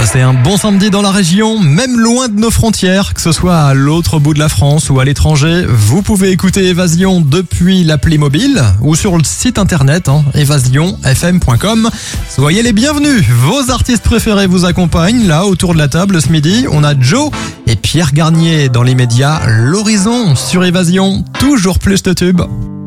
Passez un bon samedi dans la région, même loin de nos frontières, que ce soit à l'autre bout de la France ou à l'étranger. Vous pouvez écouter Évasion depuis l'appli mobile ou sur le site internet évasionfm.com. Soyez les bienvenus. Vos artistes préférés vous accompagnent là autour de la table ce midi. On a Joe et Pierre Garnier dans l'immédiat. L'horizon sur Évasion, toujours plus de tubes.